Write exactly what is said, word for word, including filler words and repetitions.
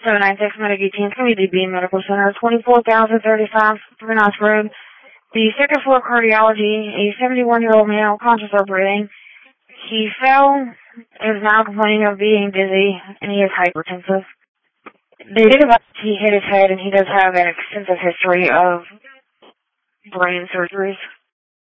seven nine six Medic eighteen, Community Beam Medical Center, twenty-four thousand thirty-five Vernos Road. The second floor cardiology, a seventy-one-year-old male, conscious or breathing. He fell, is now complaining of being dizzy, and he is hypertensive. They did about he hit his head, and he does have an extensive history of brain surgeries.